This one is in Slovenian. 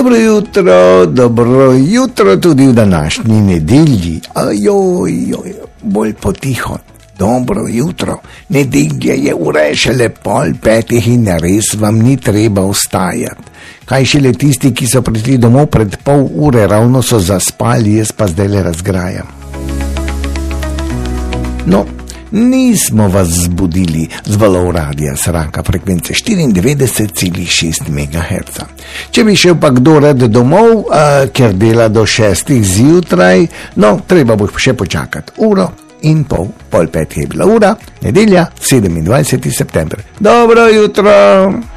Dobro jutro tudi v današnji nedelji. Bolj potiho. Dobro jutro. Nedelja je ure šele 4:30 in res vam ni treba vstajati. Kaj šele tisti, ki so prišli domov pred pol ure, ravno so zaspali, jaz pa zdaj le razgrajam. No, nismo vas zbudili z valov radia Sraka frekvence 94,6 MHz. Če bi šel pa kdo rad domov, ker dela do 6 zjutraj, no, treba bo še počakati uro in pol 4:30 je bila ura, nedelja, 27. september. Dobro jutro!